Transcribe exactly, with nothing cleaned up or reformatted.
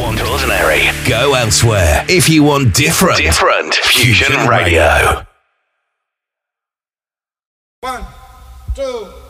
want ordinary, go elsewhere. If you want different, different Fusion Radio. One, two.